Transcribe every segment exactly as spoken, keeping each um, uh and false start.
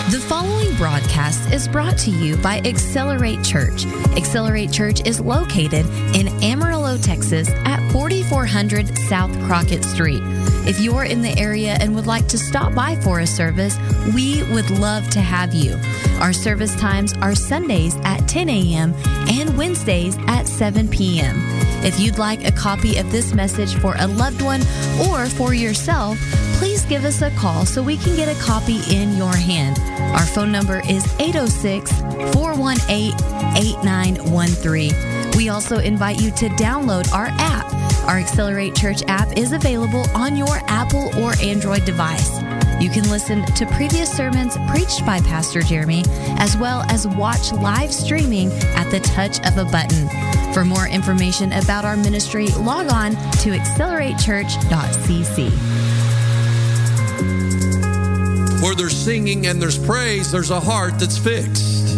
The following broadcast is brought to you by Accelerate Church. Accelerate Church is located in Amarillo, Texas at forty-four hundred South Crockett Street. If you're in the area and would like to stop by for a service, we would love to have you. Our service times are Sundays at ten a.m. and Wednesdays at seven p.m. If you'd like a copy of this message for a loved one or for yourself, please give us a call so we can get a copy in your hand. Our phone number is eight oh six, four one eight, eight nine one three. We also invite you to download our app. Our Accelerate Church app is available on your Apple or Android device. You can listen to previous sermons preached by Pastor Jeremy, as well as watch live streaming at the touch of a button. For more information about our ministry, log on to accelerate church dot c c. Where there's singing and there's praise, there's a heart that's fixed.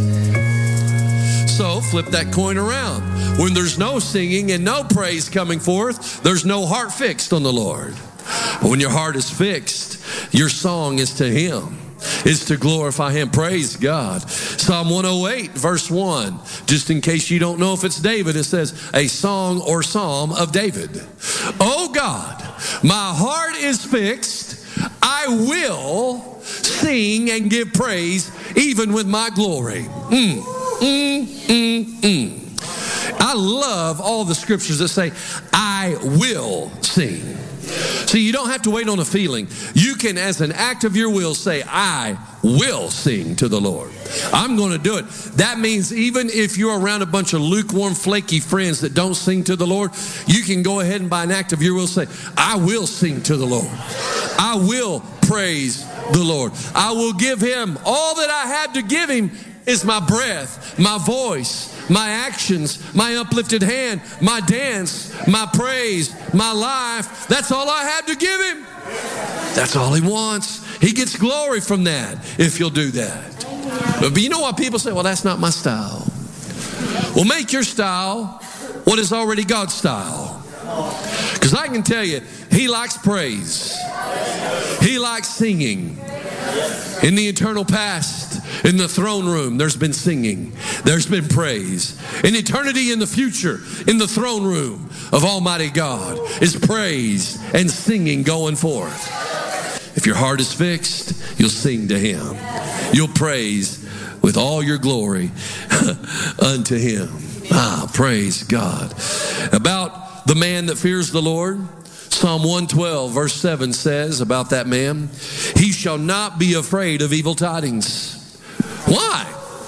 So flip that coin around. When there's no singing and no praise coming forth, there's no heart fixed on the Lord. But when your heart is fixed, your song is to Him. It's to glorify Him. Praise God. Psalm one oh eight, verse one. Just in case you don't know if it's David, it says, a song or psalm of David. Oh God, my heart is fixed. I will sing and give praise even with my glory. Mm, mm, mm, mm. I love all the scriptures that say, I will sing. See, you don't have to wait on a feeling. You can, as an act of your will, say, I will sing to the Lord. I'm going to do it. That means even if you're around a bunch of lukewarm, flaky friends that don't sing to the Lord, you can go ahead and by an act of your will say, I will sing to the Lord. I will praise the Lord. I will give Him all that I have to give Him is my breath, my voice, my actions, my uplifted hand, my dance, my praise, my life. That's all I have to give Him. That's all He wants. He gets glory from that if you'll do that. But you know what people say? Well, that's not my style. Well, make your style what is already God's style. Because I can tell you, He likes praise. He likes singing. In the eternal past, in the throne room, there's been singing. There's been praise. In eternity in the future, in the throne room of Almighty God, is praise and singing going forth. If your heart is fixed, you'll sing to Him. You'll praise with all your glory unto Him. Ah, praise God. About the man that fears the Lord, Psalm one twelve, verse seven says about that man, he shall not be afraid of evil tidings. Why?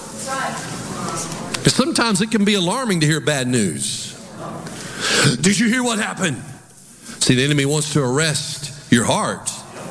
Because sometimes it can be alarming to hear bad news. Did you hear what happened? See, the enemy wants to arrest your heart.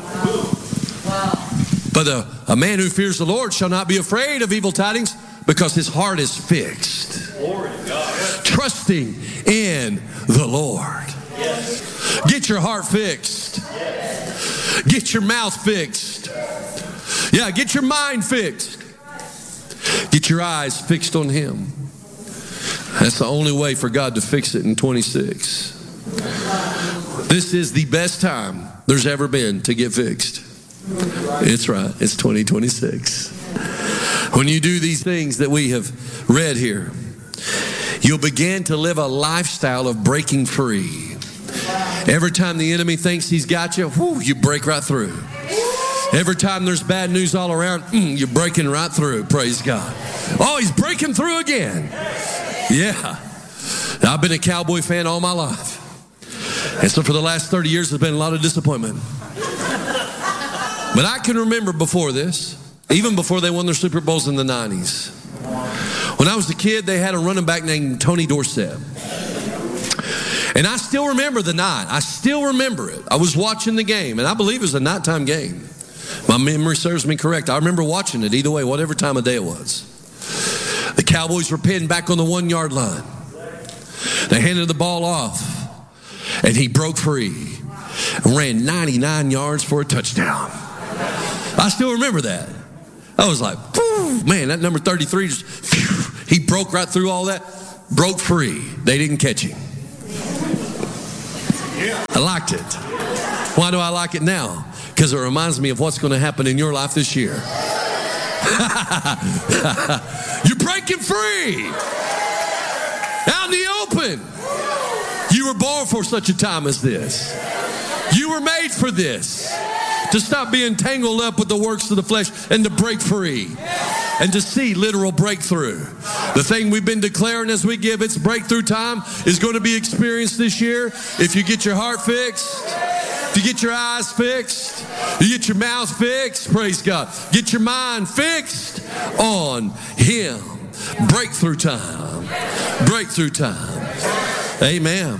But a, a man who fears the Lord shall not be afraid of evil tidings because his heart is fixed. Trusting in the Lord. Get your heart fixed. Get your mouth fixed. Yeah, get your mind fixed. Get your eyes fixed on Him. That's the only way for God to fix it in twenty-six. This is the best time there's ever been to get fixed. It's right. It's twenty twenty-six. When you do these things that we have read here, you'll begin to live a lifestyle of breaking free. Every time the enemy thinks he's got you, whoo, you break right through. Every time there's bad news all around, mm, you're breaking right through. Praise God. Oh, he's breaking through again. Yeah. I've been a Cowboy fan all my life. And so for the last thirty years, there's been a lot of disappointment. But I can remember before this, even before they won their Super Bowls in the nineties. When I was a kid, they had a running back named Tony Dorsett. And I still remember the night. I still remember it. I was watching the game, and I believe it was a nighttime game. My memory serves me correct. I remember watching it either way, whatever time of day it was. The Cowboys were pinned back on the one-yard line. They handed the ball off, and he broke free and ran ninety-nine yards for a touchdown. I still remember that. I was like, man, that number thirty-three, just, phew, he broke right through all that, broke free. They didn't catch him. I liked it. Why do I like it now? Because it reminds me of what's going to happen in your life this year. You're breaking free. Out in the open. You were born for such a time as this. You were made for this. To stop being tangled up with the works of the flesh and to break free. And to see literal breakthrough. The thing we've been declaring as we give its breakthrough time is going to be experienced this year. If you get your heart fixed, if you get your eyes fixed, you get your mouth fixed, praise God. Get your mind fixed on Him. Breakthrough time. Breakthrough time. Amen.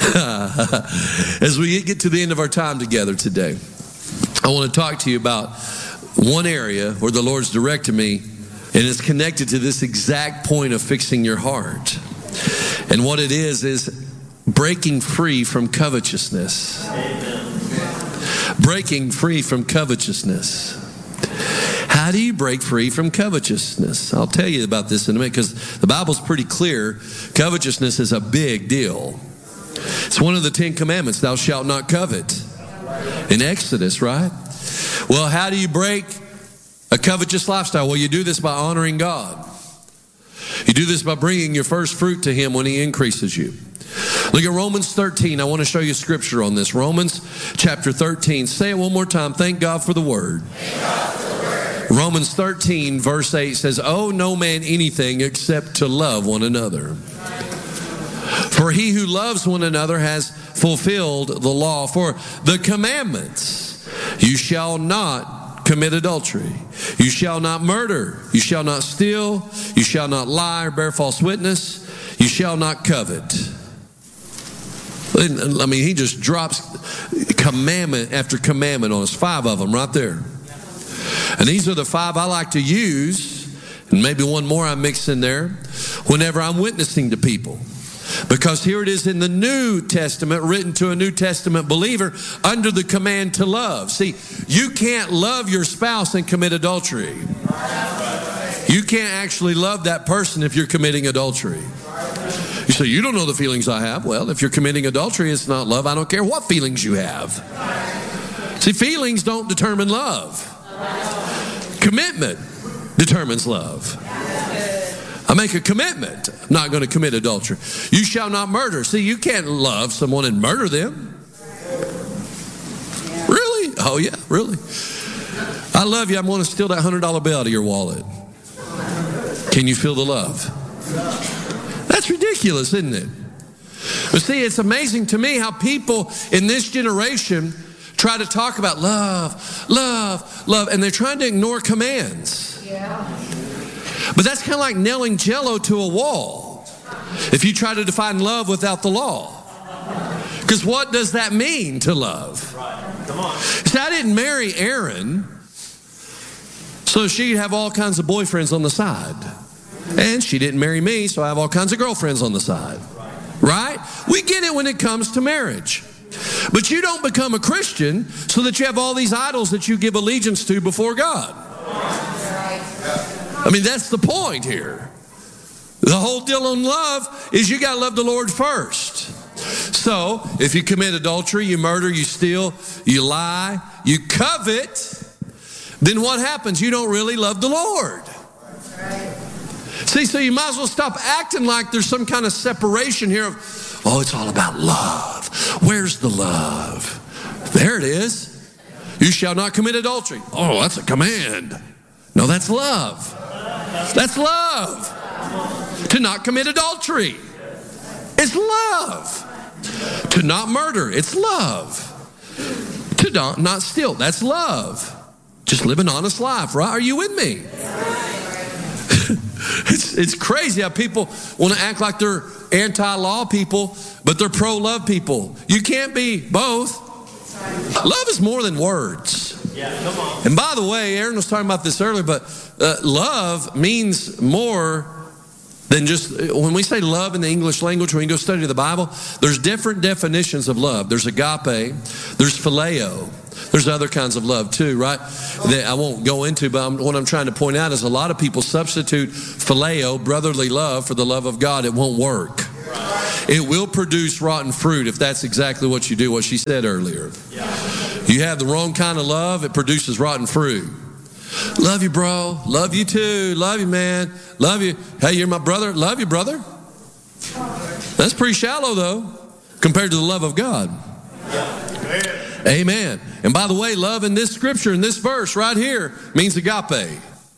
As we get to the end of our time together today, I want to talk to you about one area where the Lord's directed me, and it's connected to this exact point of fixing your heart. And what it is, is breaking free from covetousness. Amen. Breaking free from covetousness. How do you break free from covetousness? I'll tell you about this in a minute, because the Bible's pretty clear. Covetousness is a big deal. It's one of the Ten Commandments, thou shalt not covet. In Exodus, right? Well, how do you break a covetous lifestyle? Well, you do this by honoring God. You do this by bringing your first fruit to Him when He increases you. Look at Romans thirteen. I want to show you scripture on this. Romans chapter thirteen. Say it one more time. Thank God for the word. Thank God for the word. Romans thirteen, verse eight says, owe no man anything except to love one another. For he who loves one another has fulfilled the law. For the commandments, you shall not commit adultery. You shall not murder. You shall not steal. You shall not lie or bear false witness. You shall not covet. I mean, he just drops commandment after commandment on us. Five of them right there. And these are the five I like to use, and maybe one more I mix in there, whenever I'm witnessing to people. Because here it is in the New Testament, written to a New Testament believer under the command to love. See, you can't love your spouse and commit adultery. You can't actually love that person if you're committing adultery. You say, you don't know the feelings I have. Well, if you're committing adultery, it's not love. I don't care what feelings you have. See, feelings don't determine love. Commitment determines love. I make a commitment. I'm not going to commit adultery. You shall not murder. See, you can't love someone and murder them. Really? Oh, yeah, really. I love you. I'm going to steal that one hundred dollar bill out of your wallet. Can you feel the love? That's ridiculous, isn't it? But see, it's amazing to me how people in this generation try to talk about love, love, love, and they're trying to ignore commands. Yeah. But that's kind of like nailing Jello to a wall if you try to define love without the law. Because what does that mean to love? Right. Come on. See, I didn't marry Erin so she'd have all kinds of boyfriends on the side. And she didn't marry me, so I have all kinds of girlfriends on the side. Right? We get it when it comes to marriage. But you don't become a Christian so that you have all these idols that you give allegiance to before God. I mean, that's the point here. The whole deal on love is you got to love the Lord first. So, if you commit adultery, you murder, you steal, you lie, you covet, then what happens? You don't really love the Lord. See, so you might as well stop acting like there's some kind of separation here of, oh, it's all about love. Where's the love? There it is. You shall not commit adultery. Oh, that's a command. No, that's love. That's love. To not commit adultery. It's love. To not murder. It's love. To not, not steal. That's love. Just live an honest life, right? Are you with me? It's, it's crazy how people want to act like they're anti-law people, but they're pro-love people. You can't be both. Love is more than words. Yeah, come on. And by the way, Aaron was talking about this earlier, but uh, love means more than just, when we say love in the English language, when you go study the Bible, there's different definitions of love. There's agape, there's phileo, there's other kinds of love too, right? That I won't go into, but I'm, what I'm trying to point out is a lot of people substitute phileo, brotherly love, for the love of God. It won't work. It will produce rotten fruit if that's exactly what you do, what she said earlier. You have the wrong kind of love, it produces rotten fruit. Love you, bro. Love you too. Love you, man. Love you. Hey, you're my brother. Love you, brother. That's pretty shallow, though, compared to the love of God. Amen. Amen. And by the way, love in this scripture, in this verse right here, means agape.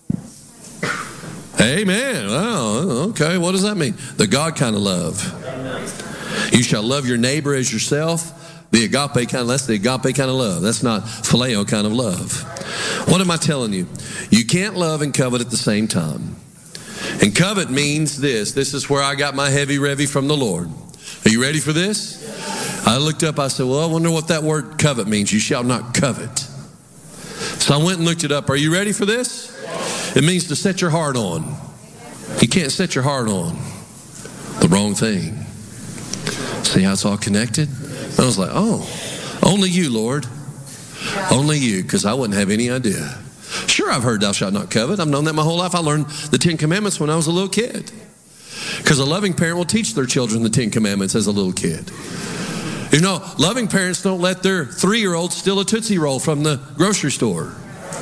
Amen. Wow. Okay. What does that mean? The God kind of love. You shall love your neighbor as yourself. The agape kind of, that's the agape kind of love. That's not phileo kind of love. What am I telling you? You can't love and covet at the same time. And covet means this. This is where I got my heavy revy from the Lord. Are you ready for this? I looked up, I said, well, I wonder what that word covet means. You shall not covet. So I went and looked it up. Are you ready for this? It means to set your heart on. You can't set your heart on the wrong thing. See how it's all connected? I was like, oh, only you, Lord. Only you, because I wouldn't have any idea. Sure, I've heard thou shalt not covet. I've known that my whole life. I learned the Ten Commandments when I was a little kid. Because a loving parent will teach their children the Ten Commandments as a little kid. You know, loving parents don't let their three-year-old steal a Tootsie Roll from the grocery store.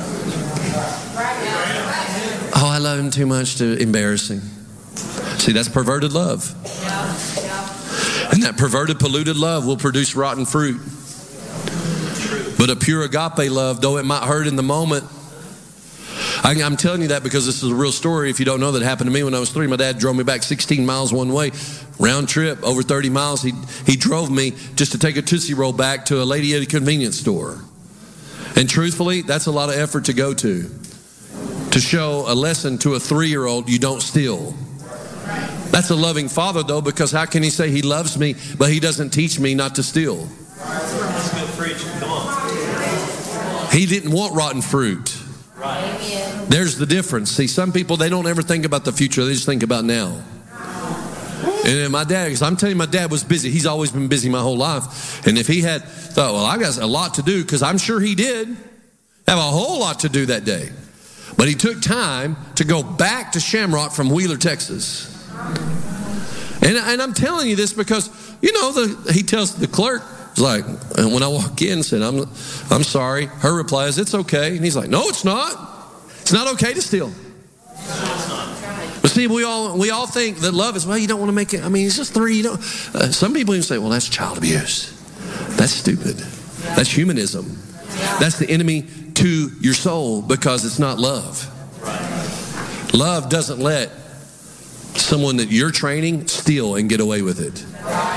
Oh, I love him too much to embarrass him. See, that's perverted love. And that perverted, polluted love will produce rotten fruit. But a pure agape love, though it might hurt in the moment, I, I'm telling you that because this is a real story. If you don't know, that happened to me when I was three. My dad drove me back sixteen miles one way, round trip, over thirty miles. He, he drove me just to take a Tootsie Roll back to a lady at a convenience store. And truthfully, that's a lot of effort to go to. To show a lesson to a three-year-old, you don't steal. That's a loving father, though, because how can he say he loves me, but he doesn't teach me not to steal? That's good preaching. Come on. He didn't want rotten fruit. Right. There's the difference. See, some people, they don't ever think about the future. They just think about now. And then my dad, because I'm telling you, my dad was busy. He's always been busy my whole life. And if he had thought, well, I got a lot to do, because I'm sure he did have a whole lot to do that day. But he took time to go back to Shamrock from Wheeler, Texas. And, and I'm telling you this because, you know, the, he tells the clerk, he's like, and when I walk in, said, I'm, I'm sorry. Her reply is, it's okay. And he's like, no, it's not. It's not okay to steal. But see, we all we all think that love is, well, you don't want to make it. I mean, it's just three. You don't. Uh, some people even say, well, that's child abuse. That's stupid. That's humanism. That's the enemy to your soul because it's not love. Love doesn't let someone that you're training steal and get away with it.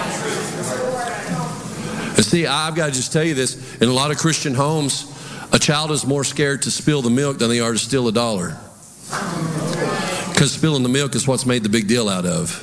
And see, I've got to just tell you this. In a lot of Christian homes, a child is more scared to spill the milk than they are to steal a dollar. Because spilling the milk is what's made the big deal out of.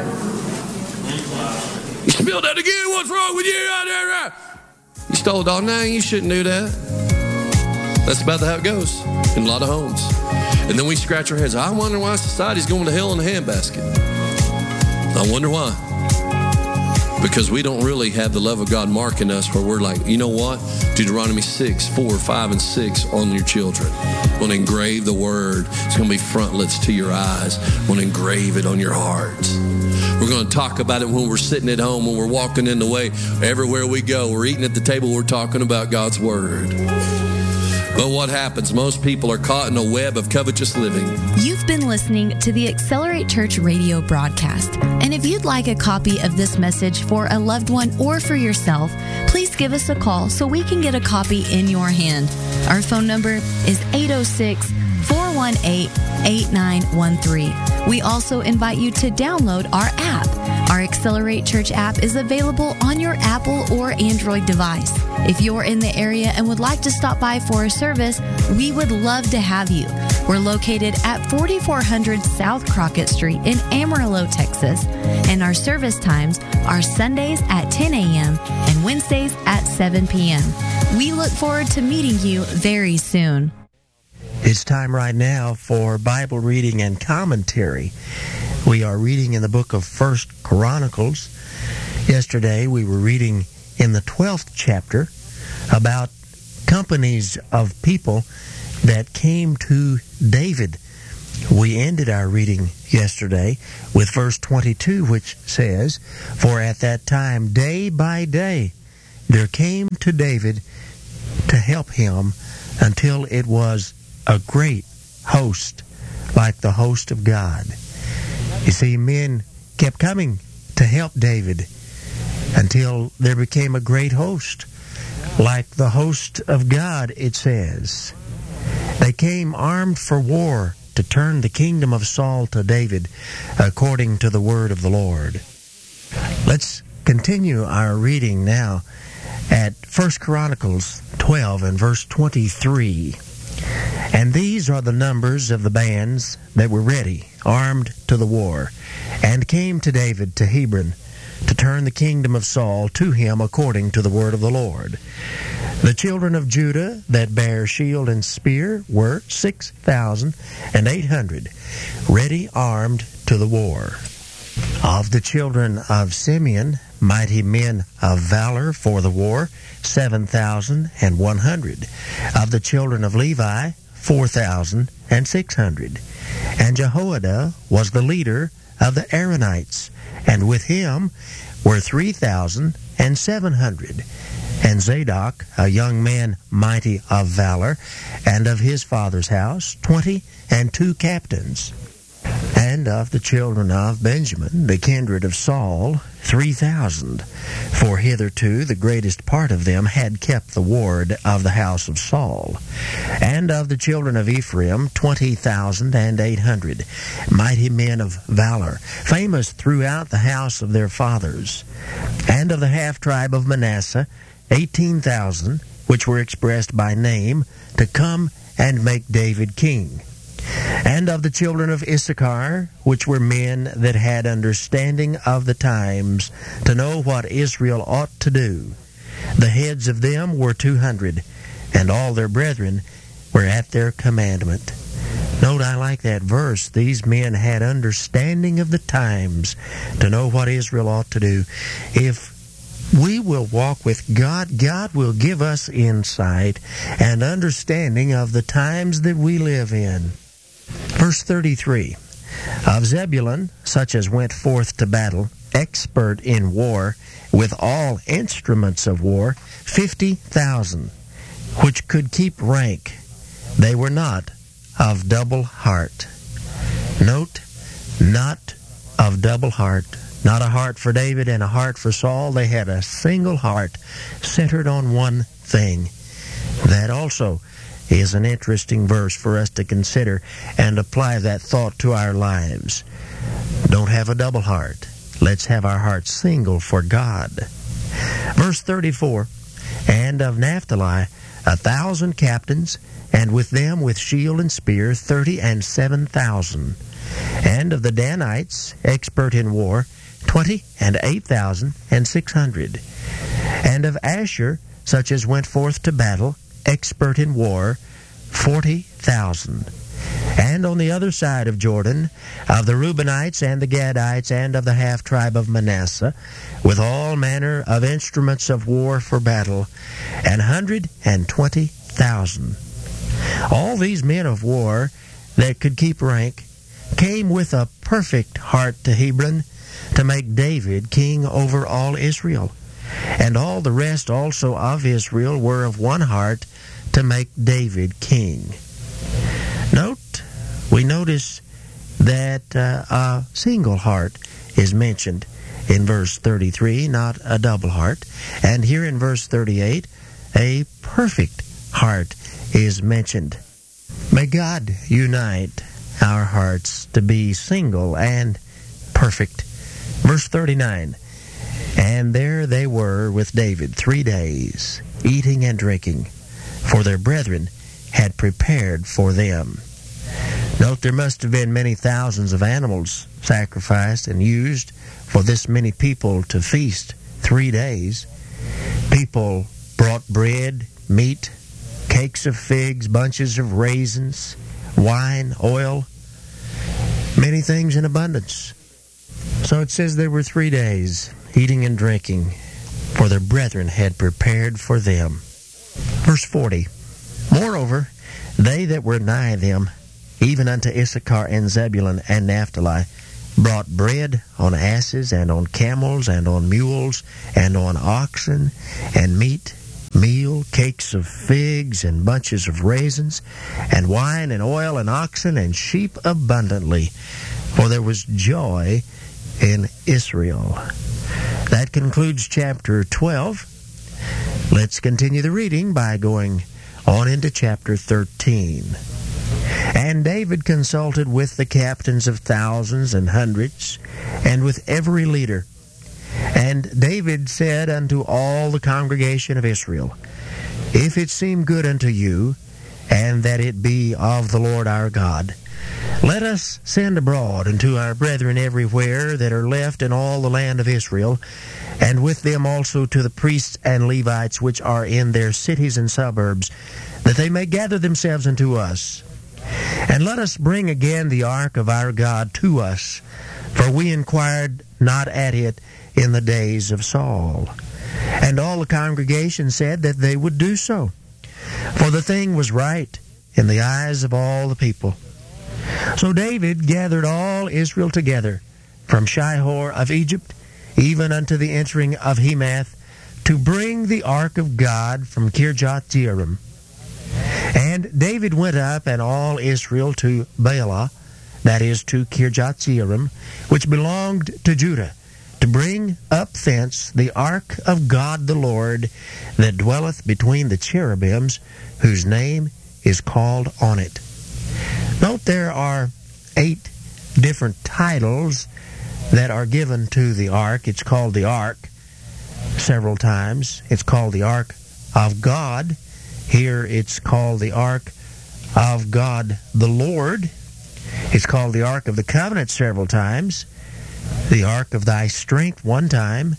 You spilled that again? What's wrong with you? You stole a dollar? No, you shouldn't do that. That's about how it goes in a lot of homes. And then we scratch our heads. I wonder why society's going to hell in a handbasket. I wonder why. Because we don't really have the love of God marking us where we're like, you know what? Deuteronomy six, four, five, and six on your children. I'm going to engrave the word. It's going to be frontlets to your eyes. I'm going to engrave it on your hearts. We're going to talk about it when we're sitting at home, when we're walking in the way. Everywhere we go, we're eating at the table, we're talking about God's word. But what happens? Most people are caught in a web of covetous living. You've been listening to the Accelerate Church radio broadcast. And if you'd like a copy of this message for a loved one or for yourself, please give us a call so we can get a copy in your hand. Our phone number is eight oh six, four one eight, eight nine one three. We also invite you to download our app. Our Accelerate Church app is available on your Apple or Android device. If you're in the area and would like to stop by for a service, we would love to have you. We're located at forty-four hundred South Crockett Street in Amarillo, Texas, and our service times are Sundays at ten a.m. and Wednesdays at seven p.m. We look forward to meeting you very soon. It's time right now for Bible reading and commentary. We are reading in the book of First Chronicles. Yesterday we were reading in the twelfth chapter about companies of people that came to David. We ended our reading yesterday with verse twenty-two, which says, "For at that time, day by day, there came to David to help him until it was a great host like the host of God. You see, men kept coming to help David until there became a great host like the host of God, it says. They came armed for war to turn the kingdom of Saul to David according to the word of the Lord. Let's continue our reading now at First Chronicles twelve and verse twenty-three. And these are the numbers of the bands that were ready, armed to the war, and came to David to Hebron to turn the kingdom of Saul to him according to the word of the Lord. The children of Judah that bare shield and spear were six thousand and eight hundred, ready armed to the war. Of the children of Simeon, mighty men of valor for the war, seven thousand and one hundred. Of the children of Levi, four thousand and six hundred. And Jehoiada was the leader of the Aaronites, and with him were three thousand and seven hundred. And Zadok, a young man mighty of valor, and of his father's house, twenty and two captains. And of the children of Benjamin, the kindred of Saul, three thousand. For hitherto the greatest part of them had kept the ward of the house of Saul. And of the children of Ephraim, twenty thousand and eight hundred, mighty men of valor, famous throughout the house of their fathers. And of the half-tribe of Manasseh, eighteen thousand, which were expressed by name, to come and make David king. And of the children of Issachar, which were men that had understanding of the times, to know what Israel ought to do. The heads of them were two hundred, and all their brethren were at their commandment. Note, I like that verse. These men had understanding of the times, to know what Israel ought to do. If we will walk with God, God will give us insight and understanding of the times that we live in. Verse thirty-three, of Zebulun, such as went forth to battle, expert in war, with all instruments of war, fifty thousand, which could keep rank. They were not of double heart. Note, not of double heart. Not a heart for David and a heart for Saul. They had a single heart centered on one thing. That also is an interesting verse for us to consider and apply that thought to our lives. Don't have a double heart. Let's have our heart single for God. Verse thirty-four, and of Naphtali a thousand captains, and with them with shield and spear thirty and seven thousand. And of the Danites, expert in war, twenty and eight thousand and six hundred. And of Asher, such as went forth to battle, expert in war, forty thousand. And on the other side of Jordan, of the Reubenites and the Gadites and of the half-tribe of Manasseh, with all manner of instruments of war for battle, an hundred and twenty thousand. All these men of war that could keep rank came with a perfect heart to Hebron to make David king over all Israel. And all the rest also of Israel were of one heart to make David king. Note, we notice that uh, a single heart is mentioned in verse thirty-three, not a double heart. And here in verse thirty-eight, a perfect heart is mentioned. May God unite our hearts to be single and perfect. Verse thirty-nine, and there they were with David three days, eating and drinking, for their brethren had prepared for them. Note, there must have been many thousands of animals sacrificed and used for this many people to feast three days. People brought bread, meat, cakes of figs, bunches of raisins, wine, oil, many things in abundance. So it says there were three days, eating and drinking, for their brethren had prepared for them. Verse forty, moreover, they that were nigh them, even unto Issachar and Zebulun and Naphtali, brought bread on asses and on camels and on mules and on oxen, and meat meal, cakes of figs, and bunches of raisins, and wine and oil and oxen and sheep abundantly, for there was joy in Israel. That concludes chapter twelve. Let's continue the reading by going on into chapter thirteen. And David consulted with the captains of thousands and hundreds, and with every leader. And David said unto all the congregation of Israel, If it seem good unto you, and that it be of the Lord our God, let us send abroad unto our brethren everywhere that are left in all the land of Israel, and with them also to the priests and Levites which are in their cities and suburbs, that they may gather themselves unto us. And let us bring again the ark of our God to us, for we inquired not at it in the days of Saul. And all the congregation said that they would do so, for the thing was right in the eyes of all the people. So David gathered all Israel together, from Shihor of Egypt, even unto the entering of Hemath, to bring the ark of God from Kirjath-jearim. And David went up, and all Israel, to Baalah, that is, to Kirjath-jearim, which belonged to Judah, to bring up thence the ark of God the Lord, that dwelleth between the cherubims, whose name is called on it. Note there are eight different titles that are given to the ark. It's called the ark several times. It's called the ark of God. Here it's called the ark of God the Lord. It's called the ark of the covenant several times. The ark of thy strength one time.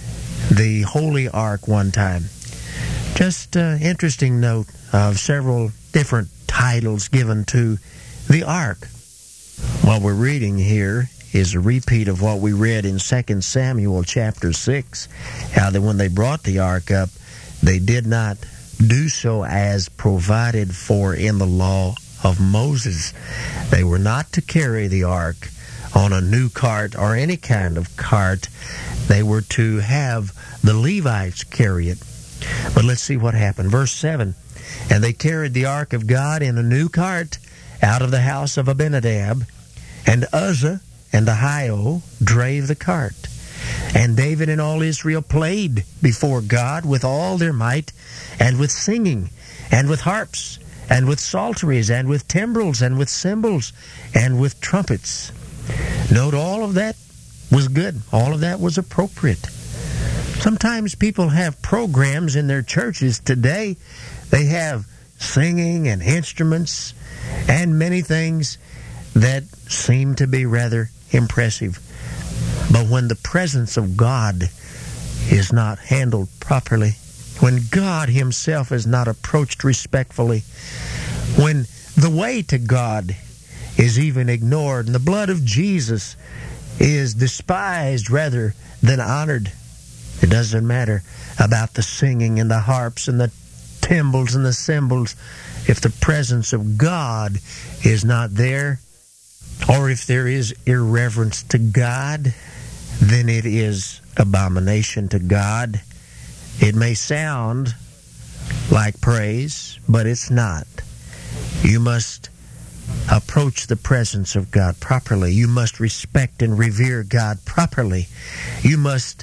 The holy ark one time. Just an interesting note of several different titles given to the ark. What we're reading here is a repeat of what we read in Second Samuel chapter six, how that when they brought the ark up, they did not do so as provided for in the law of Moses. They were not to carry the ark on a new cart or any kind of cart. They were to have the Levites carry it. But let's see what happened. Verse seven, And they carried the ark of God in a new cart out of the house of Abinadab, and Uzzah and Ahio drave the cart. And David and all Israel played before God with all their might, and with singing, and with harps, and with psalteries, and with timbrels, and with cymbals, and with trumpets. Note, all of that was good. All of that was appropriate. Sometimes people have programs in their churches today. They have singing and instruments and many things that seem to be rather impressive. But when the presence of God is not handled properly, when God Himself is not approached respectfully, when the way to God is even ignored, and the blood of Jesus is despised rather than honored, it doesn't matter about the singing and the harps and the timbrels and the cymbals. If the presence of God is not there, or if there is irreverence to God, then it is abomination to God. It may sound like praise, but it's not. You must approach the presence of God properly. You must respect and revere God properly. You must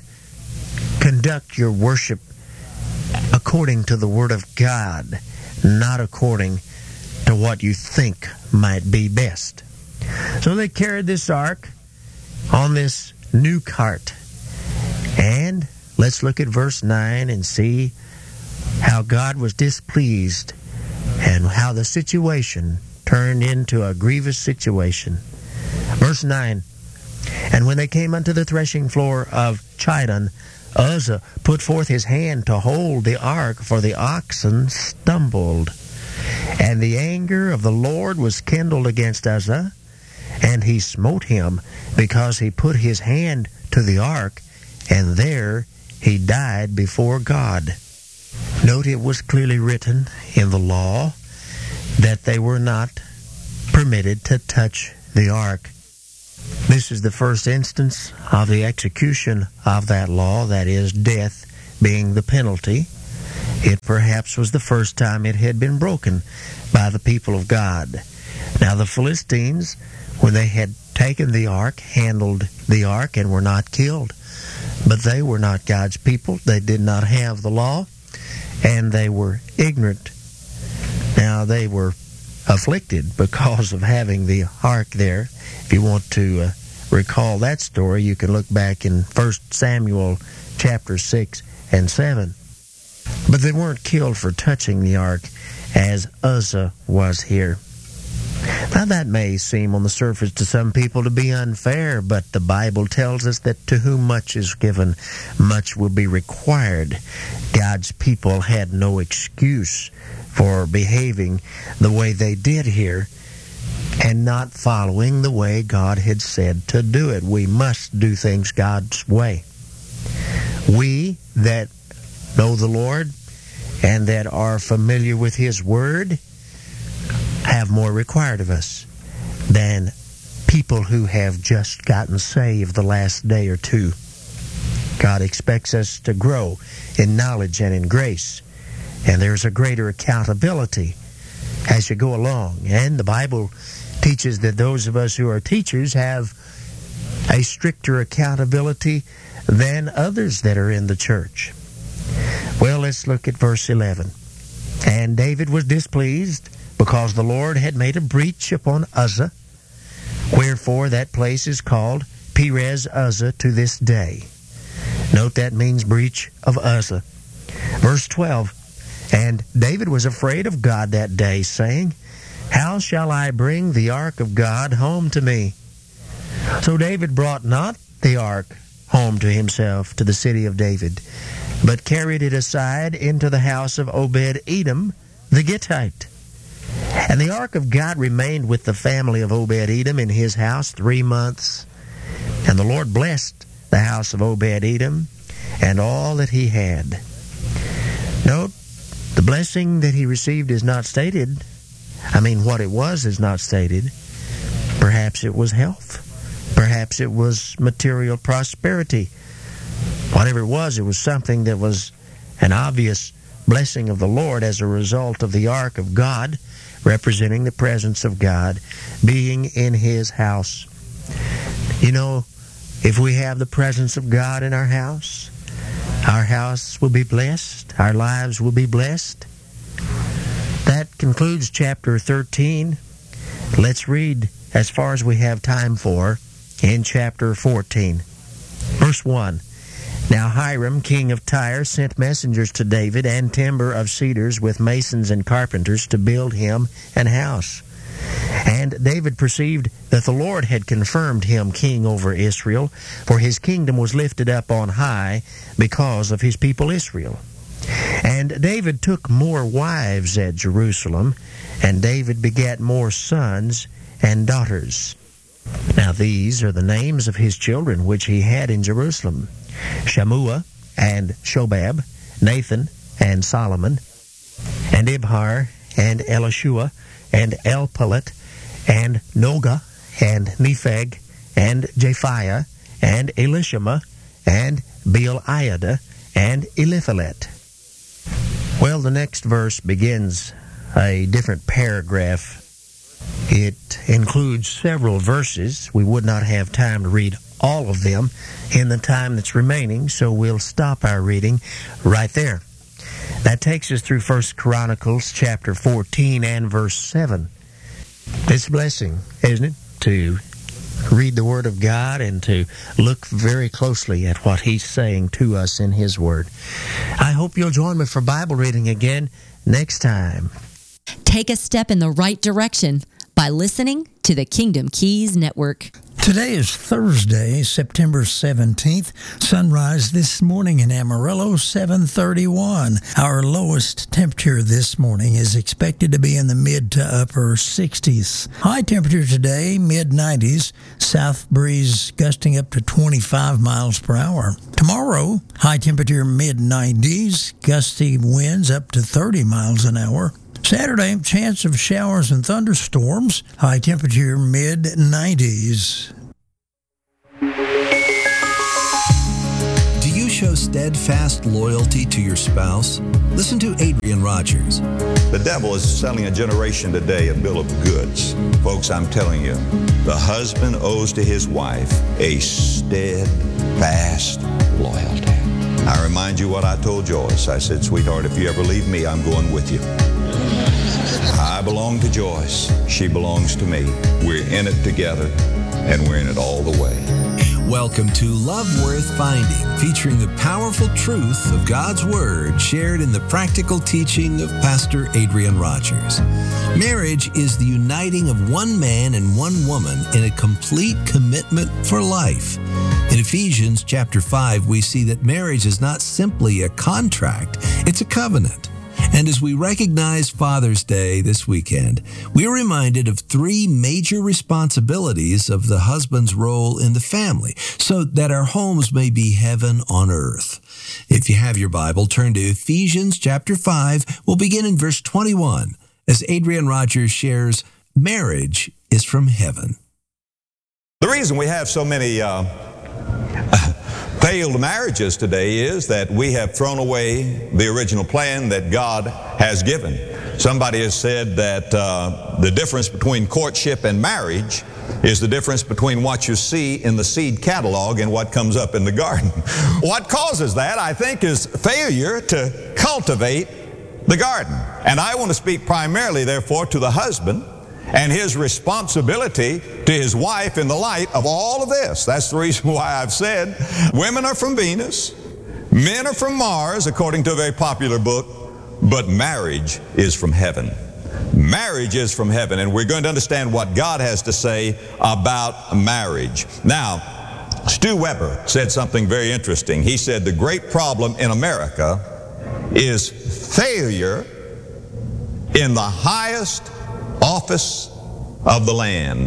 conduct your worship according to the Word of God, not according to what you think might be best. So they carried this ark on this new cart. And let's look at verse nine and see how God was displeased and how the situation turned into a grievous situation. Verse nine, And when they came unto the threshing floor of Chidon, Uzzah put forth his hand to hold the ark, for the oxen stumbled. And the anger of the Lord was kindled against Uzzah, and he smote him, because he put his hand to the ark, and there he died before God. Note, it was clearly written in the law that they were not permitted to touch the ark. This is the first instance of the execution of that law, that is, death being the penalty. It perhaps was the first time it had been broken by the people of God. Now the Philistines, when they had taken the ark, handled the ark and were not killed. But they were not God's people. They did not have the law, and they were ignorant. Now they were afflicted because of having the ark there. If you want to uh, recall that story, you can look back in First Samuel chapter six and seven. But they weren't killed for touching the ark as Uzzah was here. Now that may seem on the surface to some people to be unfair, but the Bible tells us that to whom much is given, much will be required. God's people had no excuse for behaving the way they did here and not following the way God had said to do it. We must do things God's way. We that know the Lord and that are familiar with His Word have more required of us than people who have just gotten saved the last day or two. God expects us to grow in knowledge and in grace, and there's a greater accountability as you go along. And the Bible teaches that those of us who are teachers have a stricter accountability than others that are in the church. Well, let's look at verse eleven. And David was displeased because the Lord had made a breach upon Uzzah, wherefore that place is called Perez Uzzah to this day. Note that means breach of Uzzah. Verse twelve, and David was afraid of God that day, saying, how shall I bring the ark of God home to me? So David brought not the ark home to himself to the city of David, but carried it aside into the house of Obed-Edom the Gittite. And the ark of God remained with the family of Obed-Edom in his house three months. And the Lord blessed the house of Obed-Edom and all that he had. Note, the blessing that he received is not stated. I mean, what it was is not stated. Perhaps it was health. Perhaps it was material prosperity. Whatever it was, it was something that was an obvious blessing of the Lord as a result of the ark of God, representing the presence of God, being in his house. You know, if we have the presence of God in our house, our house will be blessed, our lives will be blessed. That concludes chapter thirteen. Let's read as far as we have time for in chapter fourteen. Verse one. Now Hiram, king of Tyre, sent messengers to David and timber of cedars with masons and carpenters to build him an house. And David perceived that the Lord had confirmed him king over Israel, for his kingdom was lifted up on high because of his people Israel. And David took more wives at Jerusalem, and David begat more sons and daughters. Now these are the names of his children which he had in Jerusalem: Shammua and Shobab, Nathan and Solomon, and Ibhar and Elishua and Elpalet and Noga and Nepheg and Japhiah and Elishama and Beeliada and Eliphalet. Well, the next verse begins a different paragraph. It includes several verses. We would not have time to read all of them in the time that's remaining, so we'll stop our reading right there. That takes us through First Chronicles chapter fourteen and verse seven. It's a blessing, isn't it, to read the Word of God and to look very closely at what He's saying to us in His Word. I hope you'll join me for Bible reading again next time. Take a step in the right direction by listening to the Kingdom Keys Network. Today is Thursday, September seventeenth. Sunrise this morning in Amarillo, seven thirty-one. Our lowest temperature this morning is expected to be in the mid to upper sixties. High temperature today, mid nineties. South breeze gusting up to twenty-five miles per hour. Tomorrow, high temperature mid nineties. Gusty winds up to thirty miles an hour. Saturday, chance of showers and thunderstorms. High temperature mid nineties. show steadfast loyalty to your spouse? Listen to Adrian Rogers. The devil is selling a generation today a bill of goods. Folks, I'm telling you, the husband owes to his wife a steadfast loyalty. I remind you what I told Joyce. I said, sweetheart, if you ever leave me, I'm going with you. I belong to Joyce. She belongs to me. We're in it together, and we're in it all the way. Welcome to Love Worth Finding, featuring the powerful truth of God's Word shared in the practical teaching of Pastor Adrian Rogers. Marriage is the uniting of one man and one woman in a complete commitment for life. In Ephesians chapter five, we see that marriage is not simply a contract, it's a covenant. And as we recognize Father's Day this weekend, we are reminded of three major responsibilities of the husband's role in the family, so that our homes may be heaven on earth. If you have your Bible, turn to Ephesians chapter five. We'll begin in verse twenty-one, as Adrian Rogers shares, marriage is from heaven. The reason we have so many uh, failed marriages today is that we have thrown away the original plan that God has given. Somebody has said that uh, the difference between courtship and marriage is the difference between what you see in the seed catalog and what comes up in the garden. What causes that, I think, is failure to cultivate the garden. And I want to speak primarily, therefore, to the husband and his responsibility to his wife in the light of all of this. That's the reason why I've said women are from Venus, men are from Mars, according to a very popular book, but marriage is from heaven. Marriage is from heaven, and we're going to understand what God has to say about marriage. Now, Stu Weber said something very interesting. He said the great problem in America is failure in the highest office of the land,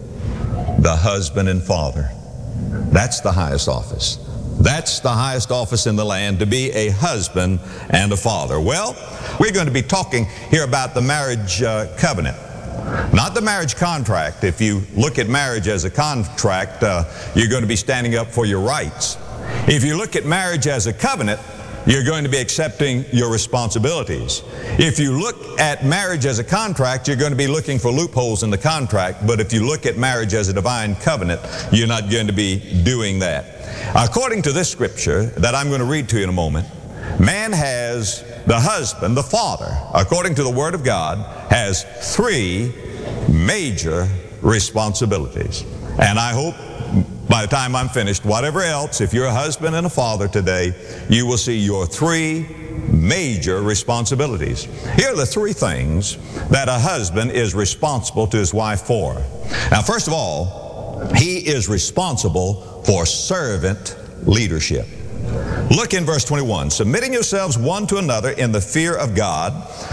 the husband and father. That's the highest office. That's the highest office in the land, to be a husband and a father. Well, we're going to be talking here about the marriage uh, covenant, not the marriage contract. If you look at marriage as a contract, uh, you're going to be standing up for your rights. If you look at marriage as a covenant, you're going to be accepting your responsibilities. If you look at marriage as a contract, you're going to be looking for loopholes in the contract. But if you look at marriage as a divine covenant, you're not going to be doing that. According to this scripture that I'm going to read to you in a moment, man has, the husband, the father, according to the Word of God, has three major responsibilities. And I hope by the time I'm finished, whatever else, if you're a husband and a father today, you will see your three major responsibilities. Here are the three things that a husband is responsible to his wife for. Now, first of all, he is responsible for servant leadership. Look in verse twenty-one. Submitting yourselves one to another in the fear of God.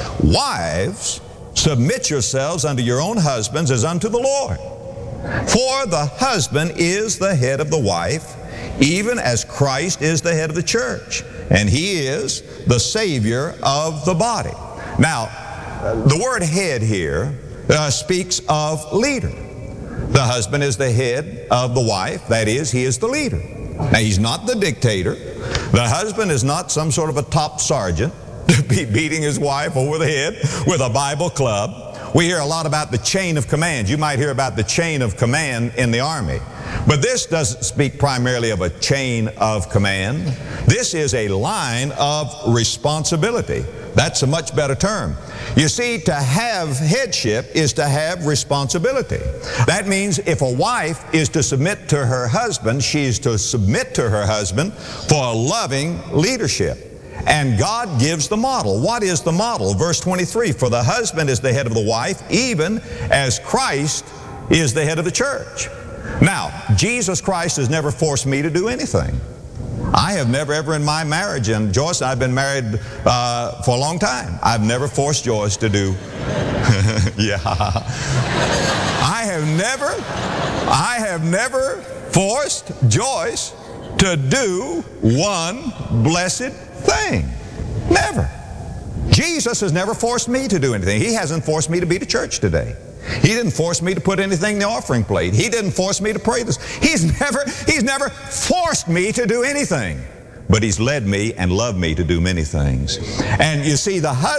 Wives, submit yourselves unto your own husbands as unto the Lord. For the husband is the head of the wife, even as Christ is the head of the church, and he is the Savior of the body. Now, the word head here uh, speaks of leader. The husband is the head of the wife, that is, he is the leader. Now, he's not the dictator. The husband is not some sort of a top sergeant to be beating his wife over the head with a Bible club. We hear a lot about the chain of command. You might hear about the chain of command in the Army. But this doesn't speak primarily of a chain of command. This is a line of responsibility. That's a much better term. You see, to have headship is to have responsibility. That means if a wife is to submit to her husband, she is to submit to her husband for loving leadership. And God gives the model. What is the model? Verse twenty-three, for the husband is the head of the wife, even as Christ is the head of the church. Now, Jesus Christ has never forced me to do anything. I have never ever in my marriage, and Joyce and I have been married uh, for a long time, I've never forced Joyce to do, yeah. I have never, I have never forced Joyce to do one blessed thing. Never. Jesus has never forced me to do anything. He hasn't forced me to be to church today. He didn't force me to put anything in the offering plate. He didn't force me to pray this. He's never, he's never forced me to do anything. but He's led me and loved me to do many things. And you see, the husband